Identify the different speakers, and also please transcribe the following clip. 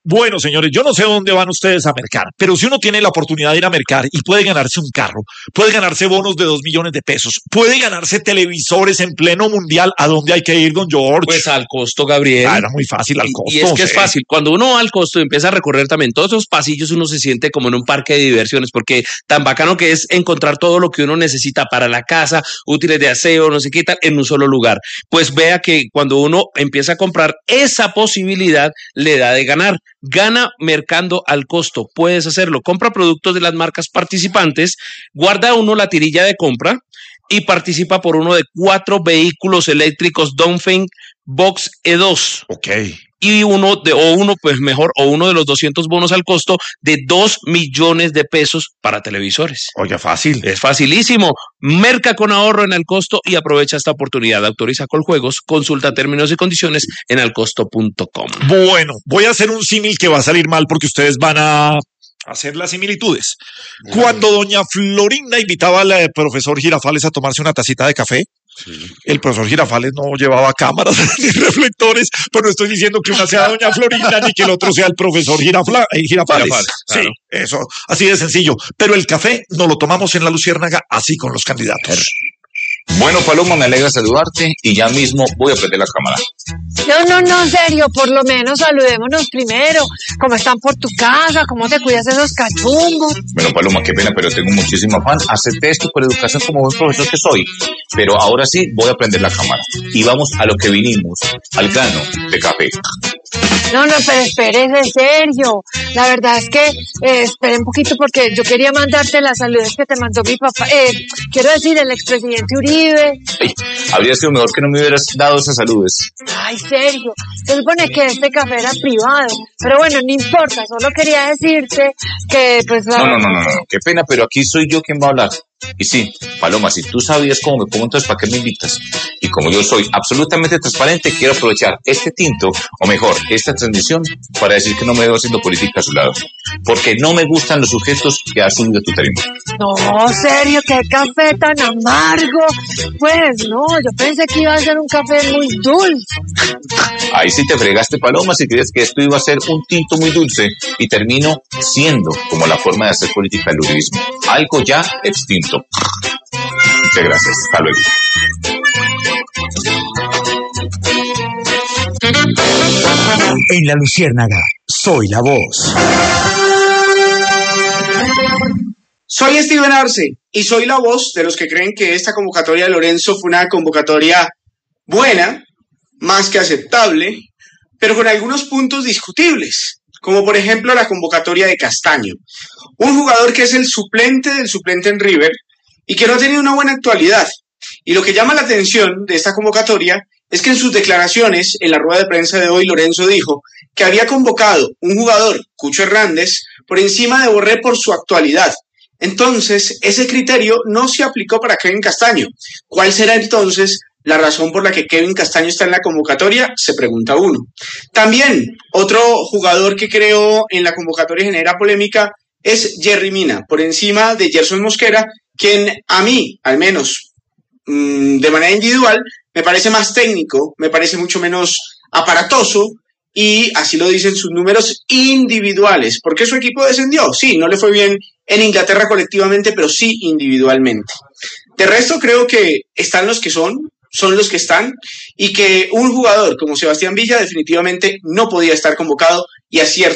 Speaker 1: Bueno, señores, yo no sé dónde van ustedes a mercar, pero si uno tiene la oportunidad de ir a mercar y puede ganarse un carro, puede ganarse bonos de 2 millones de pesos, puede ganarse televisores en pleno mundial, ¿a dónde hay que ir, don George?
Speaker 2: Pues al Costo, Gabriel.
Speaker 1: Era muy fácil, al Costo.
Speaker 2: Y es que es fácil. Cuando uno va al Costo y empieza a recorrer también todos esos pasillos, uno se siente como en un parque de diversiones, porque tan bacano que es encontrar todo lo que uno necesita para la casa, útiles de aseo, no sé qué tal, en un solo lugar. Pues vea que cuando uno empieza a comprar, esa posibilidad le da de ganar. Gana mercando al Costo. Puedes hacerlo. Compra productos de las marcas participantes, guarda uno la tirilla de compra y participa por uno de 4 vehículos eléctricos Dongfeng Box E2.
Speaker 1: Ok.
Speaker 2: Y uno de los 200 bonos al Costo de 2 millones de pesos para televisores.
Speaker 1: Oiga, fácil.
Speaker 2: Es facilísimo. Merca con ahorro en Al Costo y aprovecha esta oportunidad. Autoriza Coljuegos. Consulta términos y condiciones en alcosto.com.
Speaker 1: Bueno, voy a hacer un símil que va a salir mal porque ustedes van a hacer las similitudes. Cuando doña Florinda invitaba al profesor Girafales a tomarse una tacita de café, sí, el profesor Girafales no llevaba cámaras ni reflectores, pero no estoy diciendo que una sea doña Florinda ni que el otro sea el profesor Girafales.
Speaker 2: Claro.
Speaker 1: Sí, eso, así de sencillo. Pero el café no lo tomamos en La Luciérnaga así con los candidatos.
Speaker 3: Bueno, Paloma, me alegra saludarte y ya mismo voy a prender la cámara.
Speaker 4: No, serio, por lo menos saludémonos primero. ¿Cómo están por tu casa? ¿Cómo te cuidas de esos cachumbos?
Speaker 3: Bueno, Paloma, qué pena, pero tengo muchísimo afán. Acepté esto por educación como buen profesor que soy. Pero ahora sí, voy a prender la cámara. Y vamos a lo que vinimos, al grano de café.
Speaker 4: No, pero espérese, Sergio. La verdad es que espere un poquito porque yo quería mandarte las saludes que te mandó mi papá. Quiero decir, el expresidente Uribe.
Speaker 3: Ay, habría sido mejor que no me hubieras dado esas saludes.
Speaker 4: Ay, Sergio, se supone que este café era privado. Pero bueno, no importa, solo quería decirte que pues...
Speaker 3: No, qué pena, pero aquí soy yo quien va a hablar. Y sí, Paloma, si tú sabías cómo me pongo, entonces ¿para qué me invitas? Y como yo soy absolutamente transparente, quiero aprovechar este tinto, o mejor, esta transmisión, para decir que no me veo haciendo política a su lado. Porque no me gustan los sujetos que has subido a tu tarima.
Speaker 4: No, serio, qué café tan amargo. Pues no, yo pensé que iba a ser un café muy dulce.
Speaker 3: Ahí sí te fregaste, Paloma, si crees que esto iba a ser un tinto muy dulce y termino siendo como la forma de hacer política del uribismo. Algo ya extinto. Muchas gracias. Hasta luego.
Speaker 5: En La Luciérnaga, soy la voz.
Speaker 6: Soy Steven Arce y soy la voz de los que creen que esta convocatoria de Lorenzo fue una convocatoria buena, más que aceptable, pero con algunos puntos discutibles, como por ejemplo la convocatoria de Castaño, un jugador que es el suplente del suplente en River y que no ha tenido una buena actualidad. Y lo que llama la atención de esta convocatoria es que en sus declaraciones, en la rueda de prensa de hoy, Lorenzo dijo que había convocado un jugador, Cucho Hernández, por encima de Borré por su actualidad. Entonces, ese criterio no se aplicó para Kevin Castaño. ¿Cuál será entonces la razón por la que Kevin Castaño está en la convocatoria? Se pregunta uno. También, otro jugador que creo en la convocatoria genera polémica es Jerry Mina, por encima de Gerson Mosquera, quien a mí, al menos de manera individual, me parece más técnico, me parece mucho menos aparatoso, y así lo dicen sus números individuales. ¿Por qué su equipo descendió? Sí, no le fue bien en Inglaterra colectivamente, pero sí individualmente. De resto, creo que están los que son los que están, y que un jugador como Sebastián Villa definitivamente no podía estar convocado, y acierto